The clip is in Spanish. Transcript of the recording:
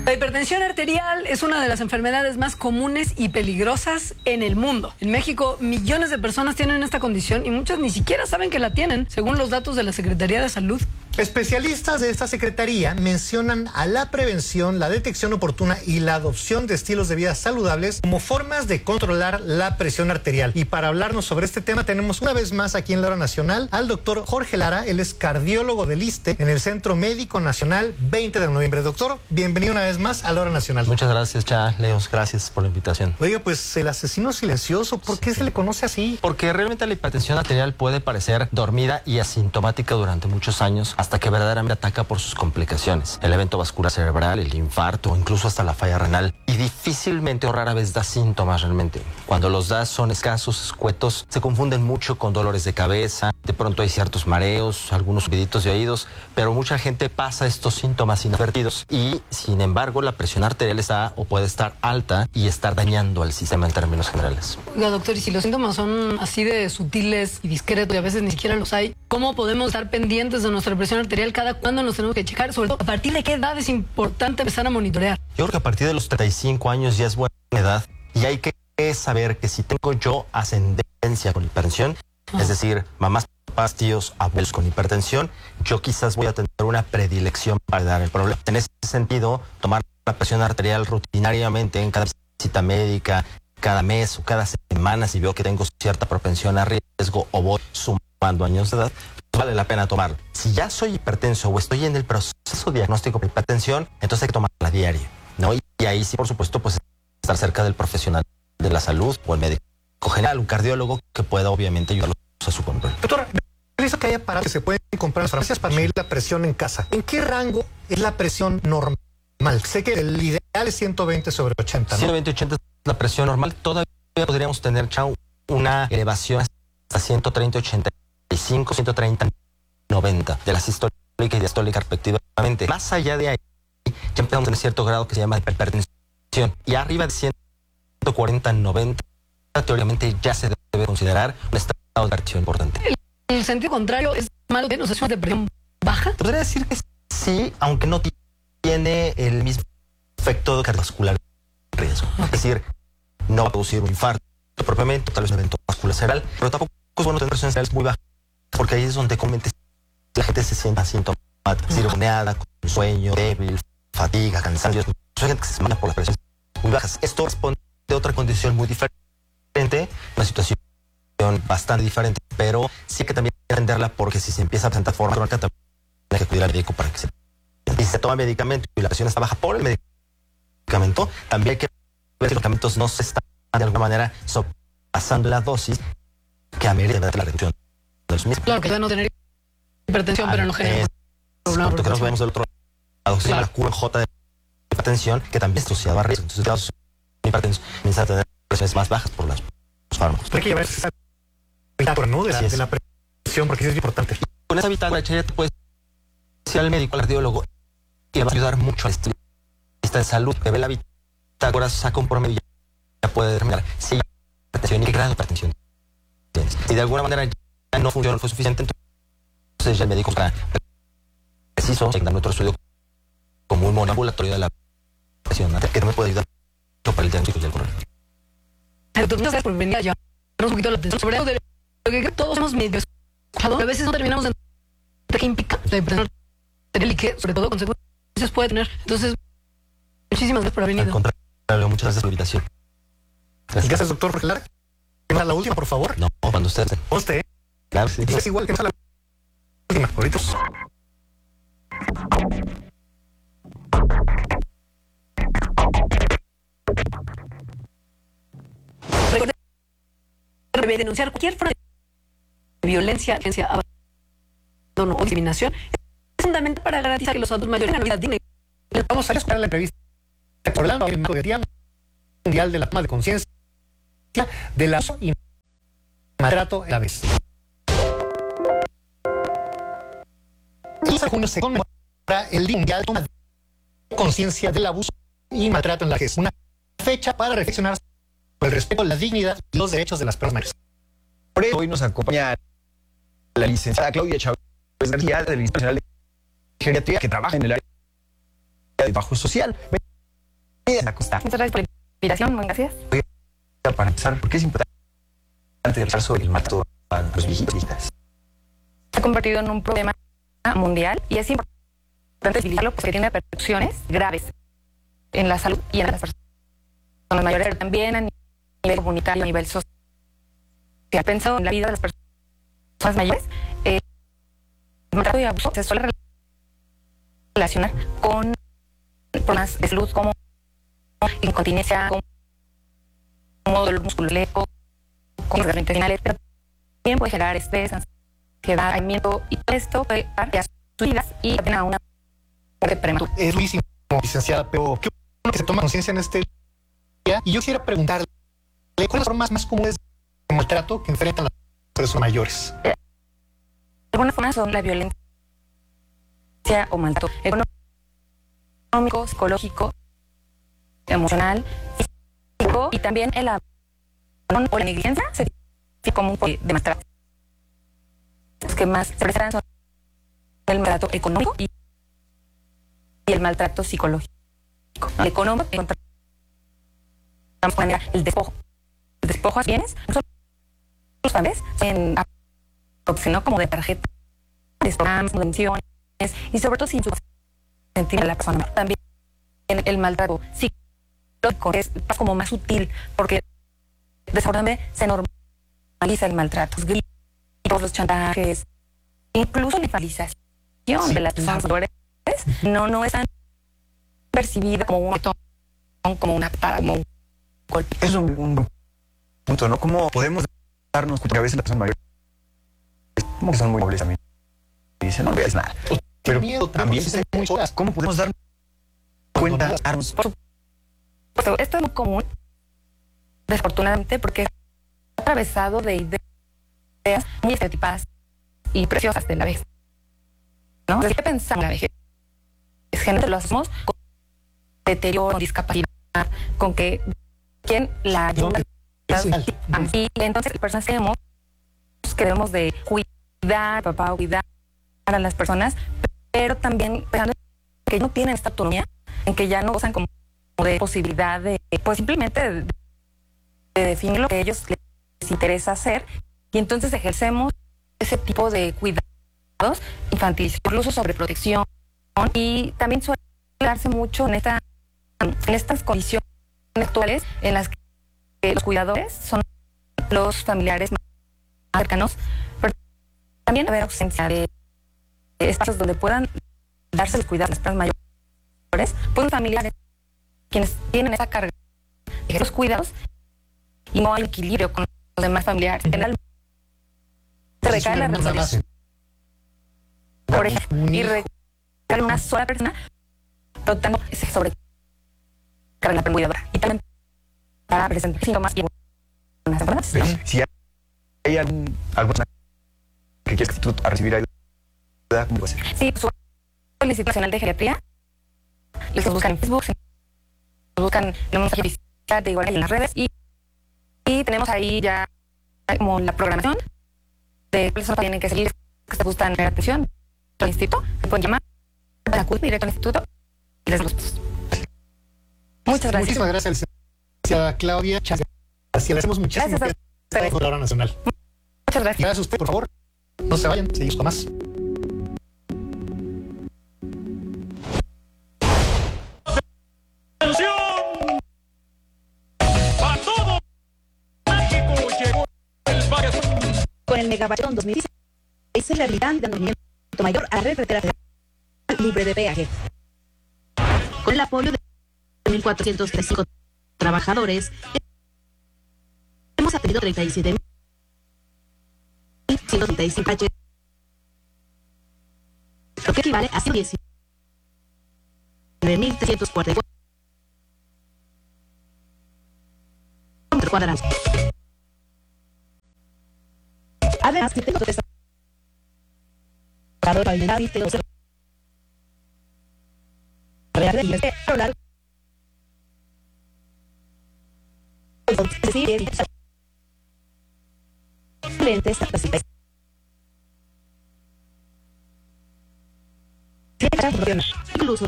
La hipertensión arterial es una de las enfermedades más comunes y peligrosas en el mundo. En México, millones de personas tienen esta condición y muchas ni siquiera saben que la tienen, según los datos de la Secretaría de Salud. Especialistas de esta secretaría mencionan a la prevención, la detección oportuna y la adopción de estilos de vida saludables como formas de controlar la presión arterial. Y para hablarnos sobre este tema tenemos una vez más aquí en la Hora Nacional al doctor Jorge Lara. Él es cardiólogo del ISSSTE en el Centro Médico Nacional 20 de noviembre. Doctor, bienvenido una vez más a la Hora Nacional. Muchas gracias, Leos. Gracias por la invitación. Oiga, pues el asesino silencioso, ¿por qué se le conoce así? Porque realmente la hipertensión arterial puede parecer dormida y asintomática durante muchos años, hasta que verdaderamente ataca por sus complicaciones, el evento vascular cerebral, el infarto o incluso hasta la falla renal, y difícilmente o rara vez da síntomas realmente. Cuando los da son escasos, escuetos, se confunden mucho con dolores de cabeza, de pronto hay ciertos mareos, algunos subiditos de oídos, pero mucha gente pasa estos síntomas inadvertidos y sin embargo la presión arterial está o puede estar alta y estar dañando al sistema en términos generales. Oiga, doctor, y si los síntomas son así de sutiles y discretos y a veces ni siquiera los hay, ¿cómo podemos estar pendientes de nuestra presión arterial? ¿Cada cuándo nos tenemos que checar? Sobre todo, ¿a partir de qué edad es importante empezar a monitorear? Yo creo que a partir de los 35 años ya es buena edad y hay que saber que si tengo yo ascendencia con hipertensión, es decir, mamás, papás, tíos, abuelos con hipertensión, yo quizás voy a tener una predilección para dar el problema. En ese sentido, tomar la presión arterial rutinariamente en cada visita médica, cada mes o cada semana, si veo que tengo cierta propensión a riesgo o voy sumando años de edad, vale la pena tomarlo. Si ya soy hipertenso o estoy en el proceso diagnóstico de hipertensión, entonces hay que tomarla diario, ¿no? Y ahí sí, por supuesto, pues estar cerca del profesional de la salud o el médico general, un cardiólogo que pueda obviamente ayudarlos a su control. Doctor, he visto que hay aparatos que se pueden comprar en las farmacias para medir la presión en casa. ¿En qué rango es la presión normal? Sé que el ideal es 120/80, ¿no? 120/80 es la presión normal. Todavía podríamos tener, una elevación hasta 130/85, 130/90 de la sistólica y diastólica respectivamente. Más allá de ahí, ya empezamos a tener cierto grado que se llama hipertensión. Y arriba de 140/90, teóricamente ya se debe considerar un estado de hipertensión importante. El sentido contrario es malo, que nos hacemos de presión baja. Podría decir que sí, aunque no tiene el mismo efecto cardiovascular de riesgo. Es decir, no va a producir un infarto propiamente, tal vez un evento vascular cerebral, pero tampoco es bueno tener presiones arteriales muy bajas, porque ahí es donde comúnmente la gente se siente asintomática, circunneada, con sueño, débil, fatiga, cansancio. Hay gente que se manda por las presiones muy bajas. Esto responde a otra condición muy diferente, una situación bastante diferente, pero sí hay que también entenderla, porque si se empieza a presentar forma crónica, también hay que acudir al médico para que se... Si se toma medicamento y la presión está baja por el medicamento, también hay que ver si los medicamentos no se están de alguna manera sobrepasando la dosis que amerita la reducción de los mismos. Claro que ya no tener hipertensión, pero no genera problema. Que nos vemos del otro lado, se llama la QJ de hipertensión, que también es asociada a riesgo. Entonces, la hipertensión comienza a tener presiones más bajas por los fármacos. Hay que llevar esa bitácora, ¿no? De la presión, porque es importante. Con esa bitácora ya te puedes ir al médico, al cardiólogo, y le va a ayudar mucho al especialista de salud, que ve la bitácora, saca un promedio y ya puede determinar si hay hipertensión y qué grado de hipertensión tienes. Si de alguna manera ya no funciona, no fue suficiente, entonces ya el médico está preciso, da otro estudio como un ambulatorio de la presión, que no me puede ayudar para el diagnóstico y el control. Entonces, gracias por venir a llevarnos un poquito la atención sobre algo de lo que todos hemos medio escuchado. A veces no terminamos de entender qué implica la hipertensión arterial y qué, sobre todo, consecuencias puede tener. Entonces, muchísimas gracias por haber venido. Al contrario, muchas gracias por la invitación. Gracias, doctor Jorge Lara. La última, por favor. No, cuando usted. Usted. Claro, sí. Es igual que la última. Ahorita. Recuerde denunciar cualquier forma de violencia, abandono o discriminación. Es fundamental para garantizar que los adultos mayores tengan una vida digna. Vamos a escuchar la entrevista hablando del Día Mundial de la Toma de Conciencia del abuso y maltrato a la vez. El 15 de junio se conmemora el Día Mundial de Toma de Conciencia del Abuso y Maltrato en la vejez, una fecha para reflexionar sobre el respeto, la dignidad y los derechos de las personas mayores. Por eso hoy nos acompaña la licenciada Claudia Chávez García, del Instituto Nacional de Geriatría, que trabaja en el área de trabajo social. Acosta. Muchas gracias por la invitación, muy gracias. Para empezar, ¿por qué es importante hablar sobre el maltrato a los viejitos? Se ha convertido en un problema mundial y es importante visibilizarlo porque tiene repercusiones graves en la salud y en las personas mayores, pero también a nivel comunitario, a nivel social. Pensado en la vida de las personas mayores, el maltrato y abuso se suele relacionar con problemas de salud como incontinencia, como dolor muscular, con orgasmos intestinales, pero también puede generar estrés, ansiedad, aislamiento, y todo esto puede dar a sus vidas y también a una muerte prematura. Es durísimo, licenciada, pero qué bueno que se toma conciencia en este día. Y yo quisiera preguntarle, ¿cuáles son las formas más comunes de maltrato que enfrentan las personas mayores? Algunas formas son la violencia o maltrato económico, psicológico, emocional, físico, y también el abandono o la negligencia se tiene como un tipo de maltrato. Los que más se presentan son el maltrato económico y el maltrato psicológico. El económico encontramos el despojo. El despojo a bienes, no solo los familiares, sino como de tarjeta, de programas, de menciones, y sobre todo sin su sentir a la persona. También el maltrato psicológico es como más sutil, porque desafortunadamente se normaliza el maltrato, los gritos, los chantajes, incluso la infantilización de las personas mayores no es tan percibida como un como una patada, como un golpe. Es un punto, ¿no? ¿Cómo podemos darnos cuenta que a veces las personas mayores como que son muy nobles también? Y dicen, no veas nada. Pero miedo, también muy solas. ¿Cómo podemos darnos cuenta? Por supuesto, esto es muy común, desafortunadamente, porque es atravesado de ideas muy estereotipadas y preciosas de la vejez, ¿no? ¿Qué pensamos en la vejez? Es generalmente lo hacemos con deterioro, con discapacidad, con que quien la ayuda. Y entonces las personas creemos que debemos de cuidar, papá, cuidar a las personas, pero también pensando en que no tienen esta autonomía, en que ya no gozan como de posibilidad de, pues simplemente de definir lo que a ellos les interesa hacer, y entonces ejercemos ese tipo de cuidados infantiles, incluso sobreprotección, y también suele darse mucho en estas condiciones actuales en las que los cuidadores son los familiares más cercanos, pero también haber ausencia de espacios donde puedan darse los cuidados a las personas mayores, pues los familiares quienes tienen esa carga de los cuidados y no hay equilibrio con los demás familiares. En general se recae la responsabilidad, por ejemplo, y recae en una sola persona, pero tanto se sobrecarga la cuidadora y también para presentar síntomas y unas enfermedades. Si hay alguna que quieres a recibir ayuda, ¿cómo puede ser? Sí, su Instituto Nacional de Geriatría, les buscan en Facebook, nos buscan en un mensaje oficial de igual en las redes, y tenemos ahí ya como la programación de cuáles son los que tienen que seguir, que se gustan tener atención al instituto, se pueden llamar a la CUT directo al instituto y les damos. Muchas gracias. Muchísimas gracias, licenciada Claudia. Así le hacemos muchísimas gracias por la hora nacional. Muchas gracias. Gracias a usted, por favor. No se vayan, seguimos con más. Con el Megabatón 2016 se realizan de movimiento mayor a la red carretera federal libre de peaje. Con el apoyo de 1.435 trabajadores, hemos atendido 37.135 H, lo que equivale a 119.344 cuadrados. Además, si tengo que estar para pavimentar y tengo que hablar lentes incluso